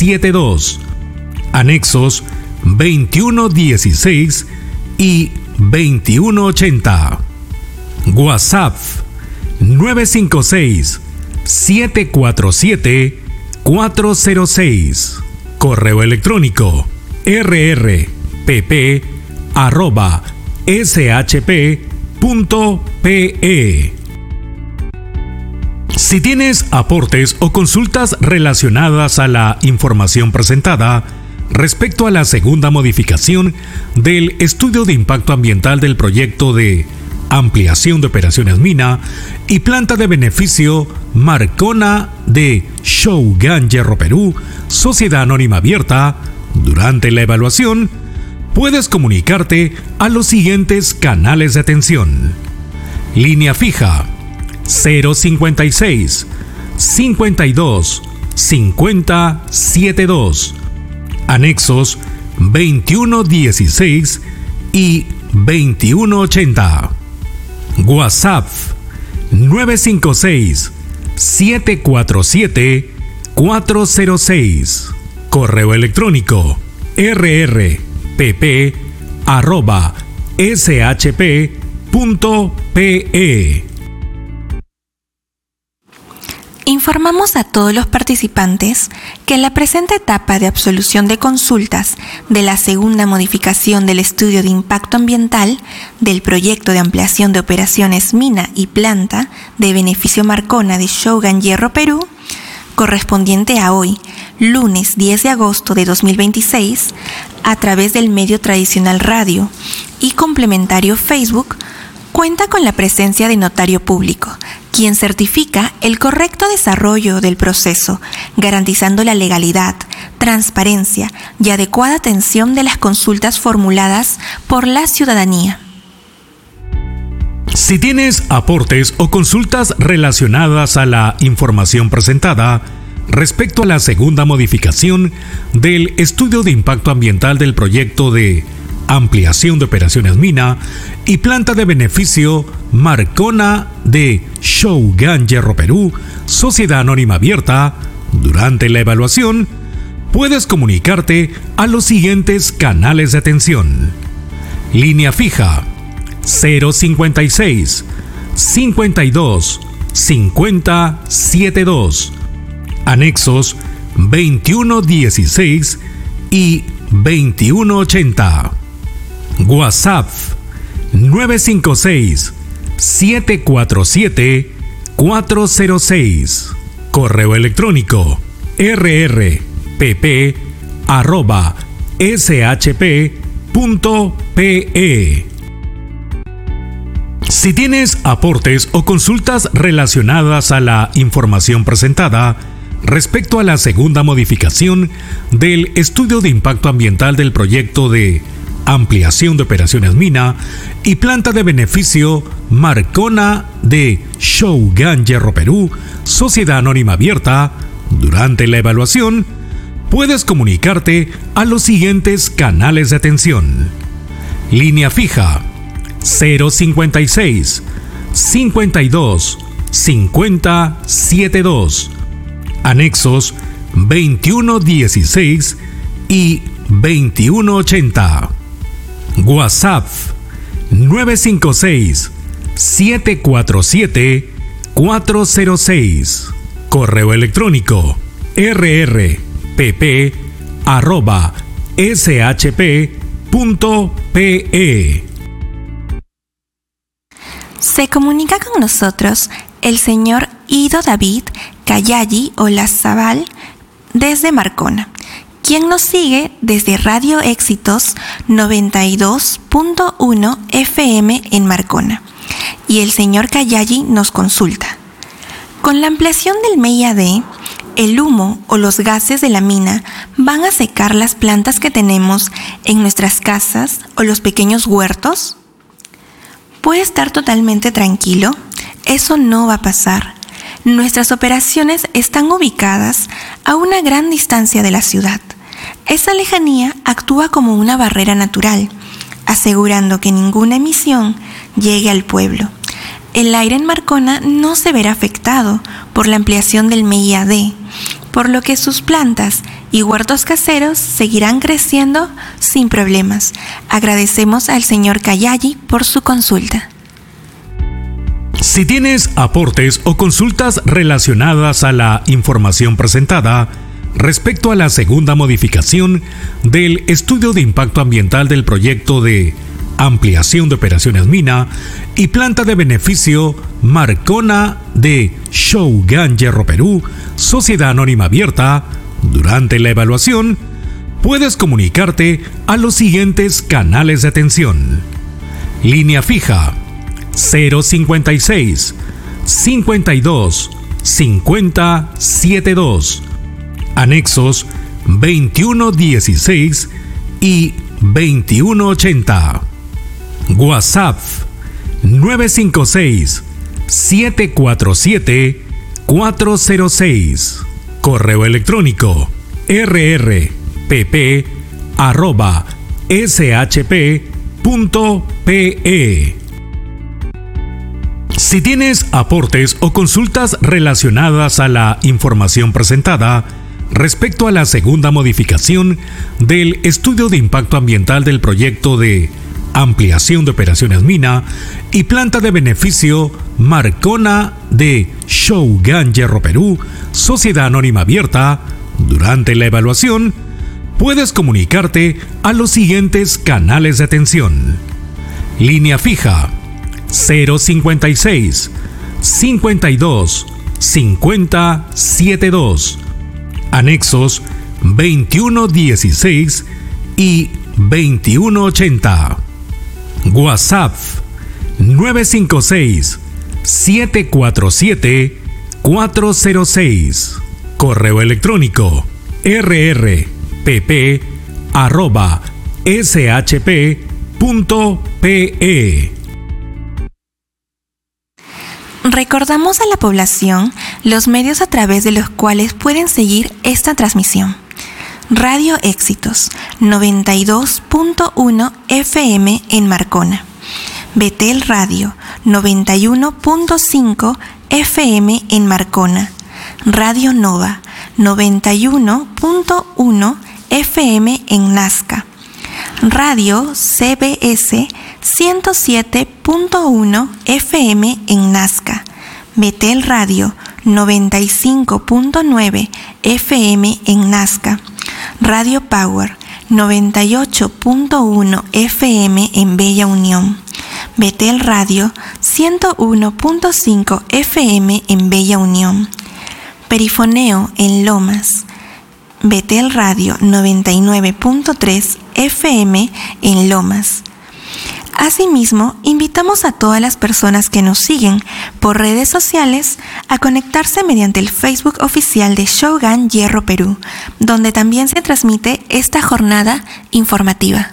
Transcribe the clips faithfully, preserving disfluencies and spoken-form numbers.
setenta y dos, anexos veintiuno dieciséis y veintiuno ochenta. WhatsApp nueve cinco seis, siete cuatro siete, cuatro cero seis. Correo electrónico r r p p arroba s h p punto p e. Si tienes aportes o consultas relacionadas a la información presentada respecto a la segunda modificación del estudio de impacto ambiental del proyecto de ampliación de operaciones mina y planta de beneficio Marcona de Shogun Hierro Perú, Sociedad Anónima Abierta, durante la evaluación, puedes comunicarte a los siguientes canales de atención. Línea fija cero cincuenta y seis, cincuenta y dos, cincuenta, setenta y dos, anexos veintiuno dieciséis y veintiuno ochenta. WhatsApp nueve cinco seis, siete cuatro siete, cuatro cero seis. Correo electrónico r r p p arroba s h p punto p e. Informamos a todos los participantes que en la presente etapa de absolución de consultas de la segunda modificación del estudio de impacto ambiental del proyecto de ampliación de operaciones mina y planta de beneficio Marcona de Shogun Hierro Perú, correspondiente a hoy, lunes diez de agosto de dos mil veintiséis, a través del medio tradicional radio y complementario Facebook, cuenta con la presencia de notario público, quien certifica el correcto desarrollo del proceso, garantizando la legalidad, transparencia y adecuada atención de las consultas formuladas por la ciudadanía. Si tienes aportes o consultas relacionadas a la información presentada respecto a la segunda modificación del estudio de impacto ambiental del proyecto de ampliación de operaciones mina y planta de beneficio Marcona de Shogun Hierro Perú, Sociedad Anónima Abierta, durante la evaluación, puedes comunicarte a los siguientes canales de atención. Línea fija cero cincuenta y seis, cincuenta y dos, cincuenta, setenta y dos, anexos veintiuno dieciséis y veintiuno ochenta. WhatsApp nueve cinco seis, siete cuatro siete, cuatro cero seis. Correo electrónico r r p p arroba s h p punto p e. Si tienes aportes o consultas relacionadas a la información presentada respecto a la segunda modificación del estudio de impacto ambiental del proyecto de ampliación de operaciones mina y planta de beneficio Marcona de Shogun Hierro Perú, Sociedad Anónima Abierta, durante la evaluación, puedes comunicarte a los siguientes canales de atención. Línea fija cero cincuenta y seis, cincuenta y dos, cincuenta, setenta y dos, anexos veintiuno dieciséis y veintiuno ochenta. WhatsApp nueve cinco seis, siete cuatro siete, cuatro cero seis. Correo electrónico r r p p arroba s h p punto p e. Se comunica con nosotros el señor Ido David Cayalli Olazabal desde Marcona, quien nos sigue desde Radio Éxitos noventa y dos punto uno F M en Marcona. Y el señor Cayalli nos consulta. Con la ampliación del M I A D, el humo o los gases de la mina van a secar las plantas que tenemos en nuestras casas o los pequeños huertos. Puede estar totalmente tranquilo, eso no va a pasar. Nuestras operaciones están ubicadas a una gran distancia de la ciudad. Esa lejanía actúa como una barrera natural, asegurando que ninguna emisión llegue al pueblo. El aire en Marcona no se verá afectado por la ampliación del M I A D, por lo que sus plantas y huertos caseros seguirán creciendo sin problemas. Agradecemos al señor Kayagi por su consulta. Si tienes aportes o consultas relacionadas a la información presentada respecto a la segunda modificación del estudio de impacto ambiental del proyecto de ampliación de operaciones mina y planta de beneficio Marcona de Shogun Hierro Perú, Sociedad Anónima Abierta, durante la evaluación, puedes comunicarte a los siguientes canales de atención. Línea fija cero cincuenta y seis, cincuenta y dos, cincuenta, setenta y dos. Anexos veintiuno dieciséis y veintiuno ochenta. WhatsApp nueve cinco seis, siete cuatro siete, cuatro cero seis. Correo electrónico r r p p arroba s h p punto p e. Si tienes aportes o consultas relacionadas a la información presentada respecto a la segunda modificación del estudio de impacto ambiental del proyecto de ampliación de operaciones mina y planta de beneficio Marcona de Shogun Hierro Perú, Sociedad Anónima Abierta, durante la evaluación, puedes comunicarte a los siguientes canales de atención. Línea fija cero cincuenta y seis, cincuenta y dos, cincuenta, setenta y dos. Anexos veintiuno dieciséis y veintiuno ochenta. WhatsApp nueve cinco seis, siete cuatro siete, cuatro cero seis. Correo electrónico r r p p arroba s h p punto p e. Recordamos a la población los medios a través de los cuales pueden seguir esta transmisión. Radio Éxitos noventa y dos punto uno F M en Marcona. Betel Radio noventa y uno punto cinco F M en Marcona. Radio Nova noventa y uno punto uno F M en Nazca. Radio C B S ciento siete punto uno F M en Nazca. Betel Radio noventa y cinco punto nueve F M en Nazca. Radio Power noventa y ocho punto uno F M en Bella Unión. Betel Radio ciento uno punto cinco F M en Bella Unión. Perifoneo en Lomas. Betel Radio noventa y nueve punto tres F M en Lomas. Asimismo, invitamos a todas las personas que nos siguen por redes sociales a conectarse mediante el Facebook oficial de Shogun Hierro Perú, donde también se transmite esta jornada informativa.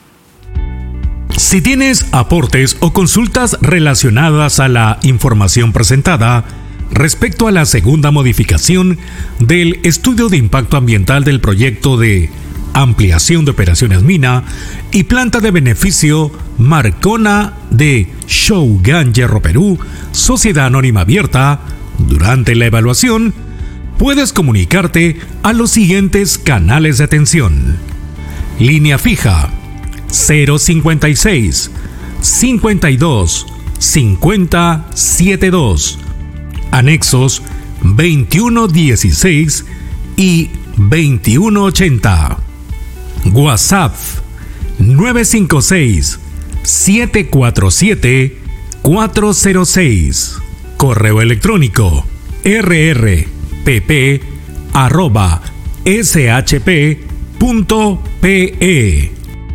Si tienes aportes o consultas relacionadas a la información presentada respecto a la segunda modificación del estudio de impacto ambiental del proyecto de ampliación de operaciones mina y planta de beneficio Marcona de Shogun Hierro Perú, Sociedad Anónima Abierta, durante la evaluación, puedes comunicarte a los siguientes canales de atención. Línea fija cero cincuenta y seis, cincuenta y dos, cincuenta, setenta y dos. Anexos veintiuno dieciséis y veintiuno ochenta. WhatsApp nueve cinco seis, siete cuatro siete, cuatro cero seis. Correo electrónico r r p p arroba s h p punto p e.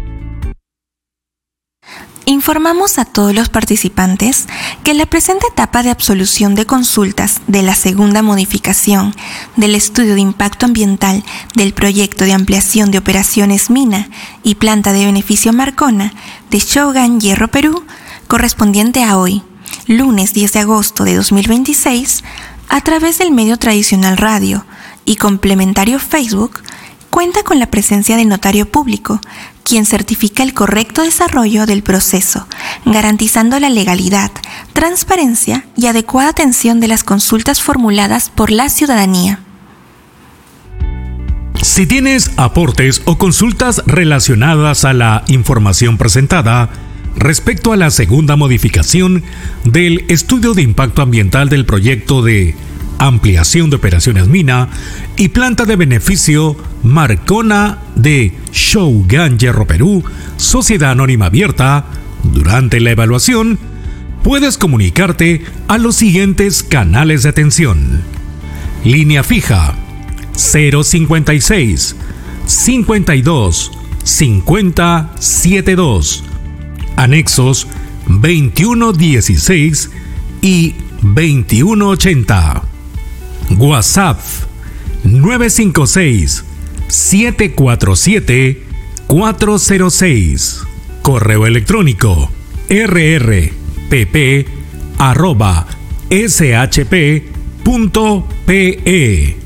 Informamos a todos los participantes que la presente etapa de absolución de consultas de la segunda modificación del estudio de impacto ambiental del proyecto de ampliación de operaciones mina y planta de beneficio Marcona de Shogun Hierro Perú, correspondiente a hoy, lunes diez de agosto de dos mil veintiséis, a través del medio tradicional radio y complementario Facebook, cuenta con la presencia del notario público, quien certifica el correcto desarrollo del proceso, garantizando la legalidad, transparencia y adecuada atención de las consultas formuladas por la ciudadanía. Si tienes aportes o consultas relacionadas a la información presentada respecto a la segunda modificación del estudio de impacto ambiental del proyecto de ampliación de operaciones mina y planta de beneficio Marcona de Shougan Hierro Perú, Sociedad Anónima Abierta, durante la evaluación, puedes comunicarte a los siguientes canales de atención. Línea fija cero cincuenta y seis, cincuenta y dos, cincuenta, setenta y dos. Anexos veintiuno dieciséis y veintiuno ochenta. WhatsApp nueve cinco seis, siete cuatro siete, cuatro cero seis. Correo electrónico r r p p arroba s h p punto p e.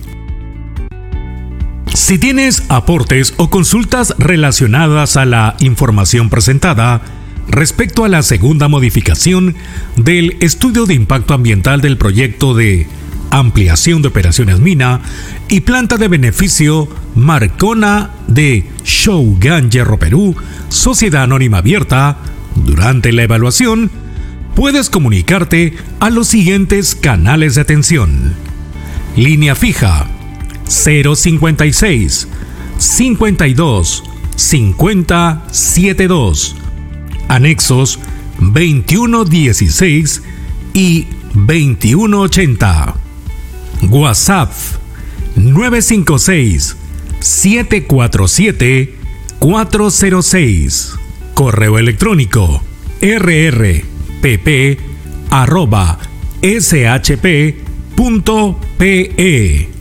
Si tienes aportes o consultas relacionadas a la información presentada respecto a la segunda modificación del estudio de impacto ambiental del proyecto de ampliación de operaciones mina y planta de beneficio Marcona de Shougan Hierro Perú, Sociedad Anónima Abierta, durante la evaluación, puedes comunicarte a los siguientes canales de atención. Línea fija cero cincuenta y seis, cincuenta y dos, cincuenta, setenta y dos. Anexos veintiuno dieciséis y veintiuno ochenta. WhatsApp nueve cinco seis, siete cuatro siete, cuatro cero seis. Correo electrónico r r p p arroba s h p punto p e.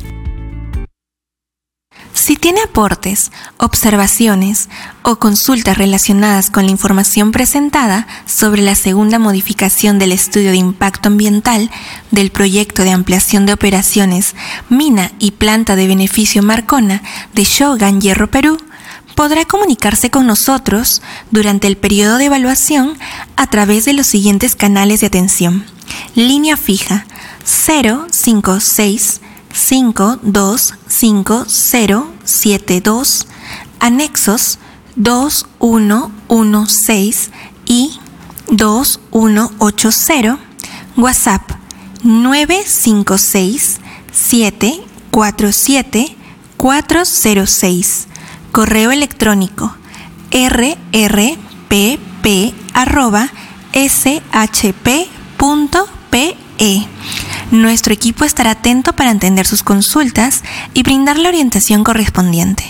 Si tiene aportes, observaciones o consultas relacionadas con la información presentada sobre la segunda modificación del estudio de impacto ambiental del proyecto de ampliación de operaciones mina y planta de beneficio Marcona de Shougan Hierro Perú, podrá comunicarse con nosotros durante el periodo de evaluación a través de los siguientes canales de atención. Línea fija cero cinco seis, cinco dos cinco cero siete dos, anexos dos uno uno seis y dos uno ocho cero, WhatsApp nueve cinco seis, siete cuatro siete, cuatro cero seis, correo electrónico r r p p arroba s h p punto p e. Nuestro equipo estará atento para atender sus consultas y brindar la orientación correspondiente.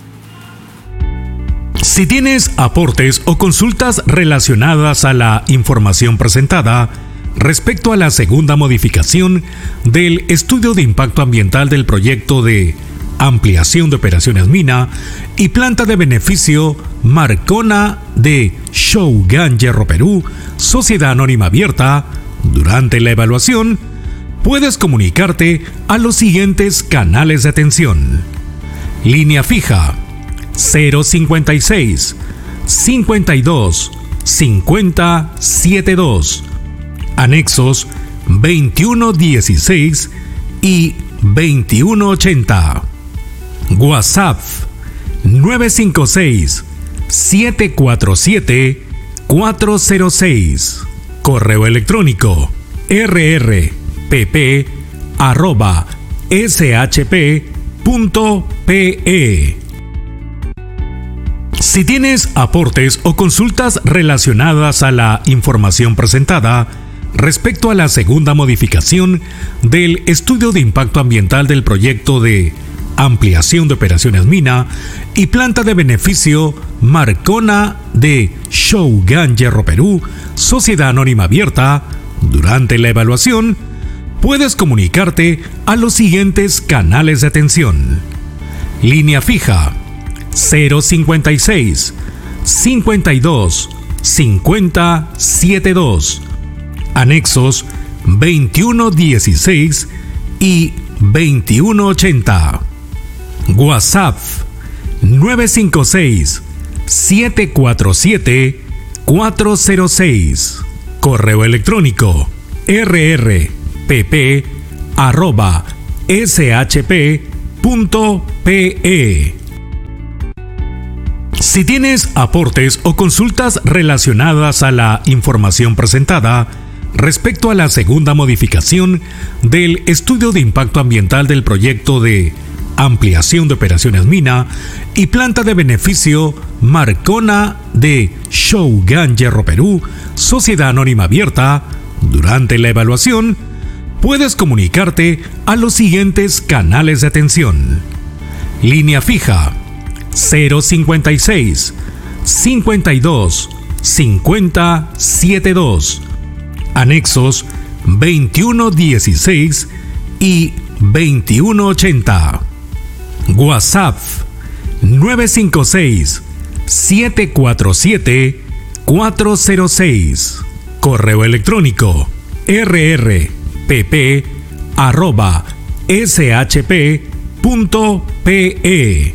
Si tienes aportes o consultas relacionadas a la información presentada respecto a la segunda modificación del estudio de impacto ambiental del proyecto de ampliación de operaciones mina y planta de beneficio Marcona de Shougan Hierro Perú, Sociedad Anónima Abierta, durante la evaluación, puedes comunicarte a los siguientes canales de atención. Línea fija cero cincuenta y seis, cincuenta y dos, cincuenta, setenta y dos. Anexos veintiuno dieciséis y veintiuno ochenta. WhatsApp nueve cinco seis, siete cuatro siete, cuatro cero seis. Correo electrónico r r p p arroba s h p punto p e. Si tienes aportes o consultas relacionadas a la información presentada respecto a la segunda modificación del estudio de impacto ambiental del proyecto de ampliación de operaciones mina y planta de beneficio Marcona de Shougan Hierro Perú, Sociedad Anónima Abierta, durante la evaluación, puedes comunicarte a los siguientes canales de atención. Línea fija cero cincuenta y seis, cincuenta y dos, cincuenta, setenta y dos. Anexos veintiuno dieciséis y veintiuno ochenta. WhatsApp nueve cinco seis, siete cuatro siete, cuatro cero seis. Correo electrónico r r p p arroba s h p punto pe. Si tienes aportes o consultas relacionadas a la información presentada respecto a la segunda modificación del estudio de impacto ambiental del proyecto de ampliación de operaciones mina y planta de beneficio Marcona de Shogun Hierro Perú, Sociedad Anónima Abierta, durante la evaluación, puedes comunicarte a los siguientes canales de atención. Línea fija cero cincuenta y seis, cincuenta y dos, cincuenta, setenta y dos. Anexos veintiuno dieciséis y veintiuno ochenta. WhatsApp nueve cinco seis, siete cuatro siete, cuatro cero seis. Correo electrónico rrpp arroba shp punto pe.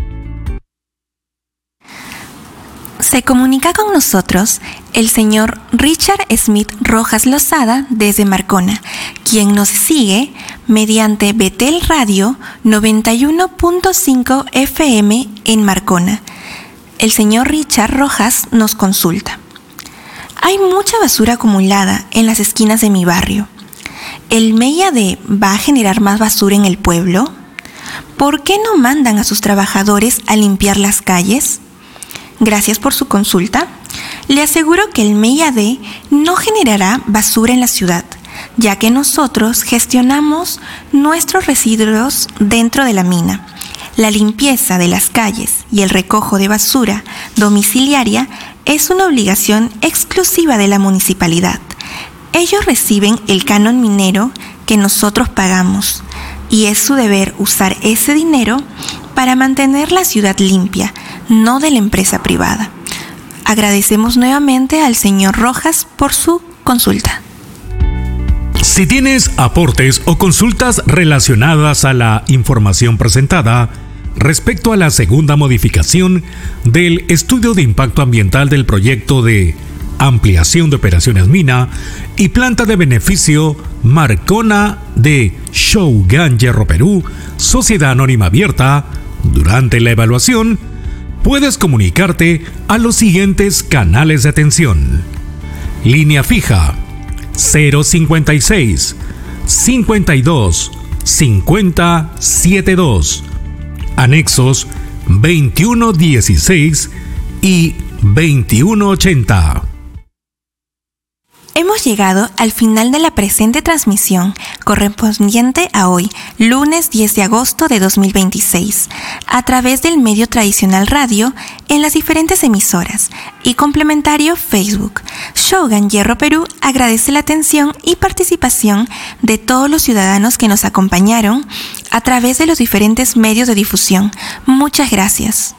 Se comunica con nosotros el señor Richard Smith Rojas Lozada desde Marcona, quien nos sigue mediante Betel Radio noventa y uno punto cinco F M en Marcona. El señor Richard Rojas nos consulta. Hay mucha basura acumulada en las esquinas de mi barrio. ¿El M E I A D va a generar más basura en el pueblo? ¿Por qué no mandan a sus trabajadores a limpiar las calles? Gracias por su consulta. Le aseguro que el M E I A D no generará basura en la ciudad, ya que nosotros gestionamos nuestros residuos dentro de la mina. La limpieza de las calles y el recojo de basura domiciliaria es una obligación exclusiva de la municipalidad. Ellos reciben el canon minero que nosotros pagamos y es su deber usar ese dinero para mantener la ciudad limpia, no de la empresa privada. Agradecemos nuevamente al señor Rojas por su consulta. Si tienes aportes o consultas relacionadas a la información presentada respecto a la segunda modificación del estudio de impacto ambiental del proyecto de ampliación de operaciones mina y planta de beneficio Marcona de Shogun Hierro Perú, Sociedad Anónima Abierta, durante la evaluación, puedes comunicarte a los siguientes canales de atención. Línea fija cero cincuenta y seis, cincuenta y dos, cincuenta, setenta y dos. Anexos veintiuno dieciséis y veintiuno ochenta. Hemos llegado al final de la presente transmisión correspondiente a hoy, lunes diez de agosto de dos mil veintiséis, a través del medio tradicional radio en las diferentes emisoras y complementario Facebook. Shogun Hierro Perú agradece la atención y participación de todos los ciudadanos que nos acompañaron a través de los diferentes medios de difusión. Muchas gracias.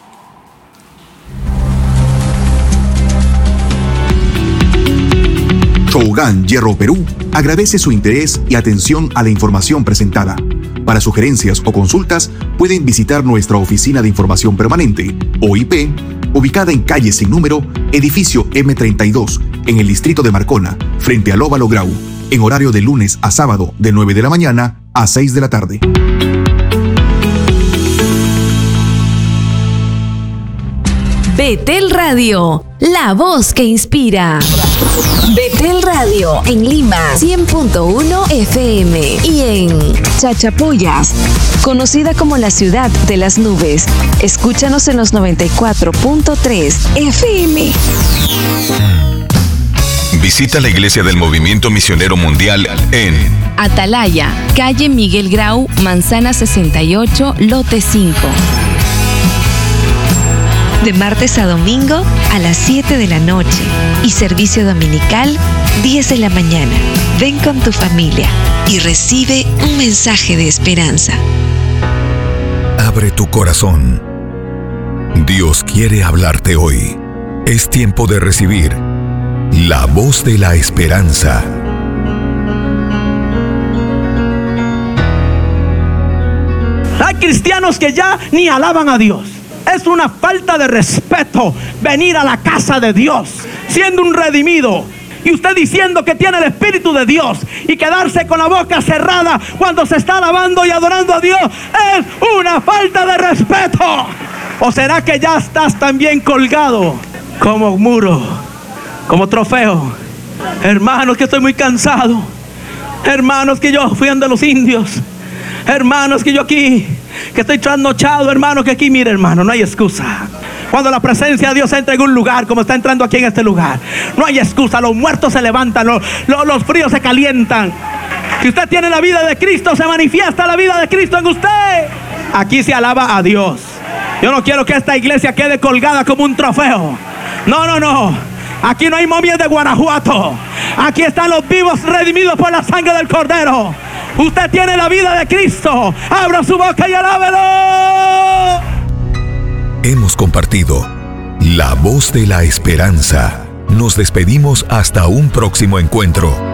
Shogun Hierro Perú agradece su interés y atención a la información presentada. Para sugerencias o consultas, pueden visitar nuestra Oficina de Información Permanente, O I P, ubicada en calle sin número, edificio eme treinta y dos, en el distrito de Marcona, frente al Óvalo Grau, en horario de lunes a sábado de nueve de la mañana a seis de la tarde. Betel Radio, la voz que inspira. Betel Radio en Lima, cien punto uno F M y en Chachapoyas, conocida como la ciudad de las nubes. Escúchanos en los noventa y cuatro punto tres F M. Visita la iglesia del Movimiento Misionero Mundial en Atalaya, calle Miguel Grau, manzana sesenta y ocho, lote cinco. De martes a domingo a las siete de la noche y servicio dominical diez de la mañana. Ven con tu familia y recibe un mensaje de esperanza. Abre tu corazón. Dios quiere hablarte hoy. Es tiempo de recibir la voz de la esperanza. Hay cristianos que ya ni alaban a Dios. Es una falta de respeto venir a la casa de Dios siendo un redimido Y usted diciendo que tiene el Espíritu de Dios y quedarse con la boca cerrada cuando se está alabando y adorando a Dios es una falta de respeto. ¿O será que ya estás también colgado como muro, como trofeo? Hermanos, que estoy muy cansado. Hermanos, que yo fui ante los indios. Hermanos, que yo aquí, que estoy trasnochado. Hermanos, que aquí, mire hermano, no hay excusa. Cuando la presencia de Dios entra en un lugar, como está entrando aquí en este lugar, no hay excusa. Los muertos se levantan, los, los, los fríos se calientan. Si usted tiene la vida de Cristo, se manifiesta la vida de Cristo en usted. Aquí se alaba a Dios. Yo no quiero que esta iglesia quede colgada como un trofeo. No, no, no. Aquí no hay momias de Guanajuato. Aquí están los vivos redimidos por la sangre del Cordero. Usted tiene la vida de Cristo. Abra su boca y alábelo. Hemos compartido La Voz de la Esperanza. Nos despedimos hasta un próximo encuentro.